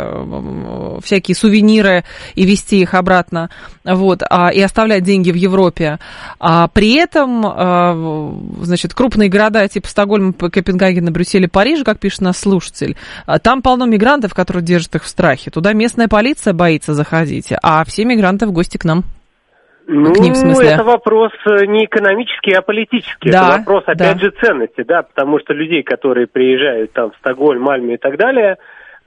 а, всякие сувениры и везти их обратно, вот, а, и оставлять деньги в Европе. А при этом, а, значит, крупные города типа Стокгольма, Копенгагена, Брюсселя, Парижа, как пишет наш слушатель, а, там полно мигрантов, которые держат их в страхе. Туда местная полиция боится заходить, а все мигранты в гости к нам. Ну, к ним, в смысле? Это вопрос не экономический, а политический. Да, это вопрос, опять да. же, ценности, да, потому что людей, которые приезжают там в Стокгольм, Мальме и так далее,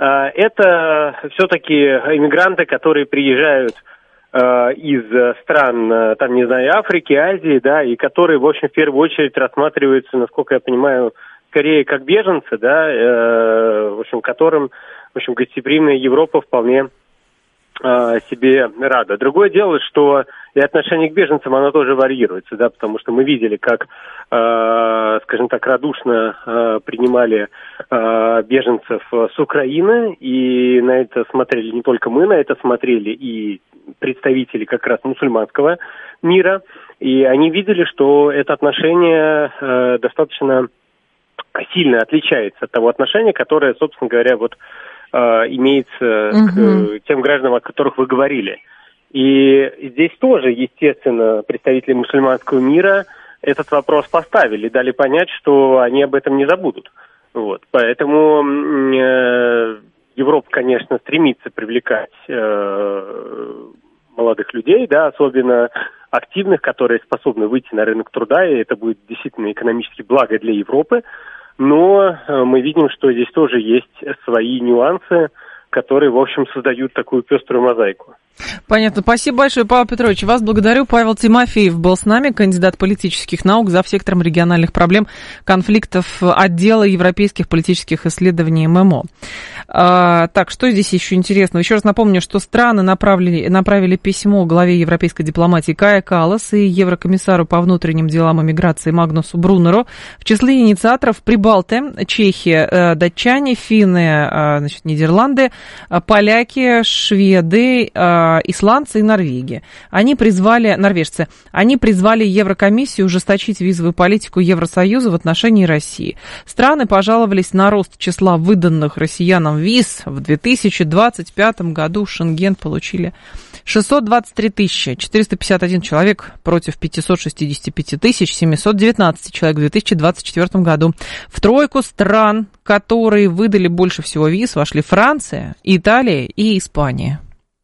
это все-таки иммигранты, которые приезжают из стран, там, не знаю, Африки, Азии, да, и которые, в общем, в первую очередь рассматриваются, насколько я понимаю, скорее как беженцы, да, в общем, которым, в общем, гостеприимная Европа вполне себе рада. Другое дело, что и отношение к беженцам, оно тоже варьируется, да, потому что мы видели, как, э, скажем так, радушно э, принимали э, беженцев с Украины, и на это смотрели не только мы, на это смотрели и представители как раз мусульманского мира, и они видели, что это отношение э, достаточно сильно отличается от того отношения, которое, собственно говоря, вот имеется uh-huh. к тем гражданам, о которых вы говорили. И здесь тоже, естественно, представители мусульманского мира этот вопрос поставили, дали понять, что они об этом не забудут. Вот. Поэтому э, Европа, конечно, стремится привлекать э, молодых людей, да, особенно активных, которые способны выйти на рынок труда, и это будет действительно экономически благо для Европы. Но мы видим, что здесь тоже есть свои нюансы, которые, в общем, создают такую пеструю мозаику. Понятно. Спасибо большое, Павел Петрович. Вас благодарю. Павел Тимофеев был с нами, кандидат политических наук, завсектором региональных проблем конфликтов отдела европейских политических исследований эм эм о. А, так, что здесь еще интересного? Еще раз напомню, что страны направили, направили письмо главе европейской дипломатии Кая Каллас и еврокомиссару по внутренним делам и миграции Магнусу Брунеру. В числе инициаторов Прибалты, Чехия, датчане, финны, значит, Нидерланды, поляки, шведы, исландцы и Норвегия. Они призвали, норвежцы, они призвали Еврокомиссию ужесточить визовую политику Евросоюза в отношении России. Страны пожаловались на рост числа выданных россиянам виз. В две тысячи двадцать пятом году Шенген получили шестьсот двадцать три тысячи четыреста пятьдесят один человек против пятьсот шестьдесят пять тысяч семьсот девятнадцать человек в две тысячи двадцать четвёртом году. В тройку стран, которые выдали больше всего виз, вошли Франция, Италия и Испания.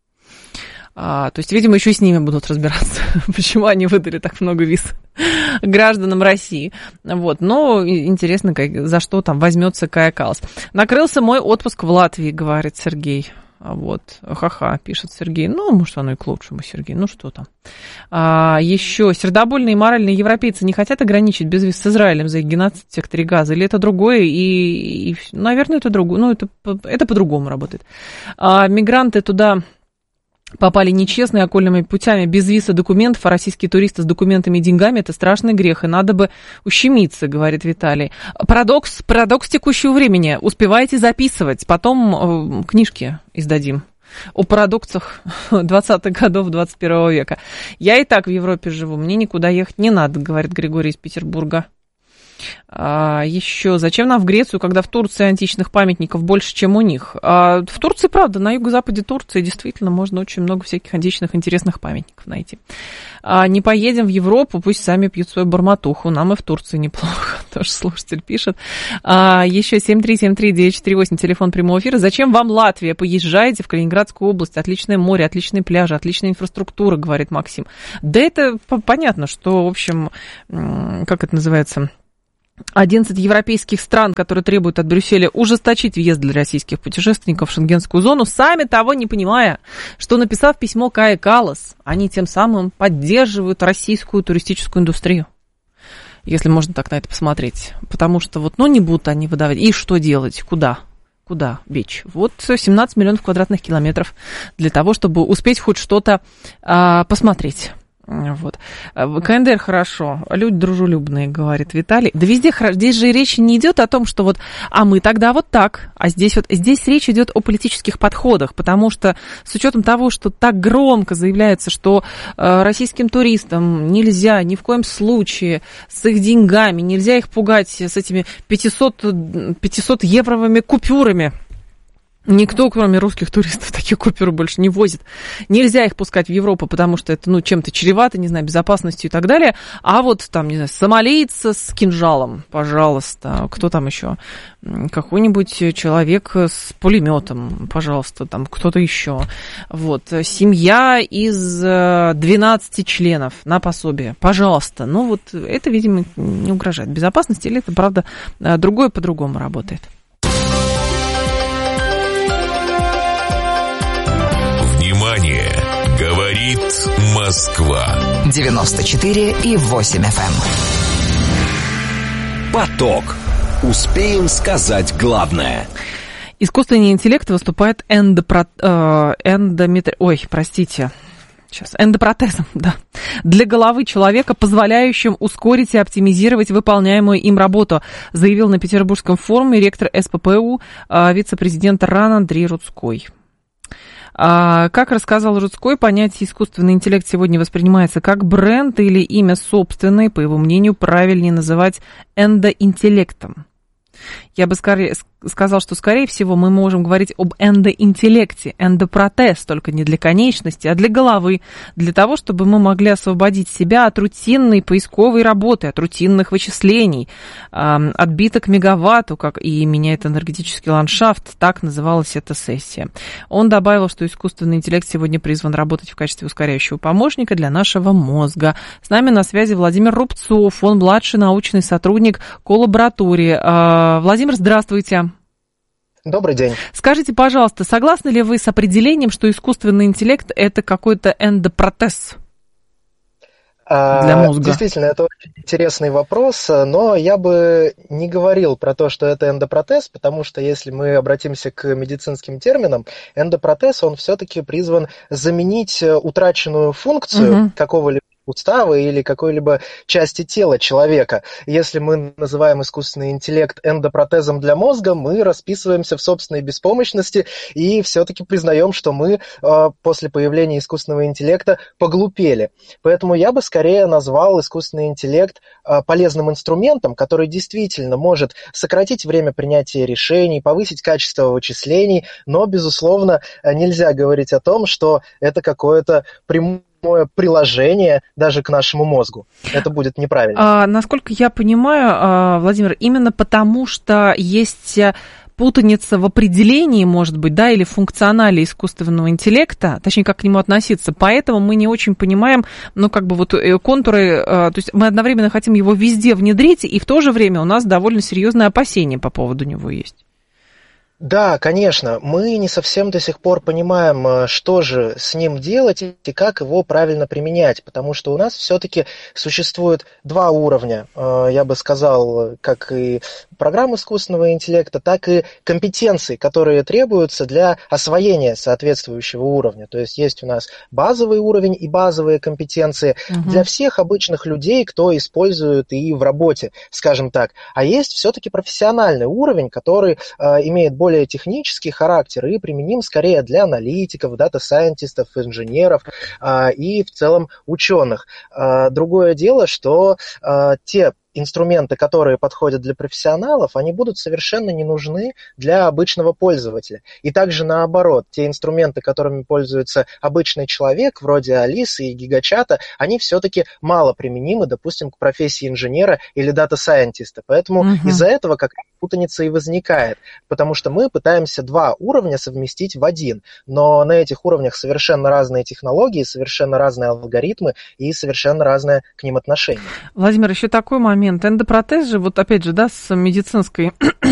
А, то есть, видимо, еще и с ними будут разбираться, почему они выдали так много виз гражданам России. Вот. Но интересно, как, за что там возьмется Кая Каллас. Накрылся мой отпуск в Латвии, говорит Сергей. Вот, ха-ха, пишет Сергей. Ну, может, оно и к лучшему, Сергей. Ну, что там. А, еще, сердобольные и моральные европейцы не хотят ограничить безвиз с Израилем за их геноцид в секторе Газа? Или это другое? И, и наверное, это другое. Ну, это, это по-другому работает. А, мигранты туда попали нечестно и окольными путями, без виза документов, а российские туристы с документами и деньгами – это страшный грех, и надо бы ущемиться, говорит Виталий. Парадокс, парадокс текущего времени. Успевайте записывать, потом э, книжки издадим о парадоксах двадцатых годов двадцать первого века. Я и так в Европе живу, мне никуда ехать не надо, говорит Григорий из Петербурга. А, еще, зачем нам в Грецию, когда в Турции античных памятников больше, чем у них? А, в Турции, правда, на юго-западе Турции действительно можно очень много всяких античных интересных памятников найти. А, не поедем в Европу, пусть сами пьют свою барматуху, нам и в Турции неплохо, тоже слушатель пишет. А, еще семь три семь три девять четыре восемь, телефон прямого эфира. Зачем вам Латвия? Поезжайте в Калининградскую область, отличное море, отличные пляжи, отличная инфраструктура, говорит Максим. Да это понятно, что, в общем, как это называется... одиннадцать европейских стран, которые требуют от Брюсселя ужесточить въезд для российских путешественников в шенгенскую зону, сами того не понимая, что, написав письмо Кае Каллас, они тем самым поддерживают российскую туристическую индустрию. Если можно так на это посмотреть. Потому что вот, ну, не будут они выдавать. И что делать? Куда? Куда бечь? Вот семнадцать миллионов квадратных километров для того, чтобы успеть хоть что-то а, посмотреть. Вот. КНДР хорошо, люди дружелюбные, говорит Виталий. Да везде хорошо. Здесь же речь не идет о том, что вот, а мы тогда вот так. А здесь вот, здесь речь идет о политических подходах, потому что с учетом того, что так громко заявляется, что э, российским туристам нельзя ни в коем случае с их деньгами, нельзя их пугать с этими пятьсот евровыми купюрами. Никто, кроме русских туристов, такие купюры больше не возит. Нельзя их пускать в Европу, потому что это, ну, чем-то чревато, не знаю, безопасностью и так далее. А вот там, не знаю, сомалийца с кинжалом, пожалуйста. Кто там еще? Какой-нибудь человек с пулеметом, пожалуйста, там кто-то еще. Вот. Семья из двенадцати членов на пособие, пожалуйста. Ну, вот это, видимо, не угрожает безопасности, или это, правда, другое по-другому работает. Внимание! Говорит Москва. девяносто четыре и восемь эф эм. Поток. Успеем сказать главное. Искусственный интеллект выступает эндопро... э, эндометр... Ой, простите. Сейчас. Эндопротезом, да. Для головы человека, позволяющим ускорить и оптимизировать выполняемую им работу, заявил на Петербургском форуме ректор эс пэ пэ у, э, вице-президент РАН Андрей Рудской. Как рассказал Рудской, понятие искусственный интеллект сегодня воспринимается как бренд или имя собственное, по его мнению, правильнее называть эндоинтеллектом. Я бы скорее сказал, что, скорее всего, мы можем говорить об эндоинтеллекте, эндопротез, только не для конечности, а для головы, для того, чтобы мы могли освободить себя от рутинной поисковой работы, от рутинных вычислений, от биток мегаватту, как и меняет энергетический ландшафт, так называлась эта сессия. Он добавил, что искусственный интеллект сегодня призван работать в качестве ускоряющего помощника для нашего мозга. С нами на связи Владимир Рубцов, он младший научный сотрудник коллаборатории. Владимир, здравствуйте. Добрый день. Скажите, пожалуйста, согласны ли вы с определением, что искусственный интеллект – это какой-то эндопротез для мозга? Действительно, это очень интересный вопрос, но я бы не говорил про то, что это эндопротез, потому что если мы обратимся к медицинским терминам, эндопротез, он все-таки призван заменить утраченную функцию угу. какого-либо устава или какой-либо части тела человека. Если мы называем искусственный интеллект эндопротезом для мозга, мы расписываемся в собственной беспомощности и все-таки признаем, что мы э, после появления искусственного интеллекта поглупели. Поэтому я бы скорее назвал искусственный интеллект э, полезным инструментом, который действительно может сократить время принятия решений, повысить качество вычислений, но, безусловно, нельзя говорить о том, что это какое-то прямое приложение даже к нашему мозгу. Это будет неправильно. А, насколько я понимаю, Владимир, именно потому, что есть путаница в определении, может быть, да, или функционале искусственного интеллекта, точнее, как к нему относиться, поэтому мы не очень понимаем, ну, как бы вот контуры, то есть мы одновременно хотим его везде внедрить, и в то же время у нас довольно серьезные опасения по поводу него есть. Да, конечно, мы не совсем до сих пор понимаем, что же с ним делать и как его правильно применять, потому что у нас все-таки существует два уровня, я бы сказал, как и программ искусственного интеллекта, так и компетенций, которые требуются для освоения соответствующего уровня. То есть есть у нас базовый уровень и базовые компетенции угу. для всех обычных людей, кто использует и в работе, скажем так. А есть все-таки профессиональный уровень, который э, имеет более более технический характер и применим скорее для аналитиков, дата-сайентистов, инженеров а, и в целом ученых. А, другое дело, что а, те инструменты, которые подходят для профессионалов, они будут совершенно не нужны для обычного пользователя. И также наоборот, те инструменты, которыми пользуется обычный человек, вроде Алисы и Гигачата, они все-таки мало применимы, допустим, к профессии инженера или дата-сайентиста. Поэтому угу. из-за этого как раз путаница и возникает, потому что мы пытаемся два уровня совместить в один, но на этих уровнях совершенно разные технологии, совершенно разные алгоритмы и совершенно разное к ним отношение. Владимир, еще такой момент. Эндопротез же, вот опять же, да, с медицинской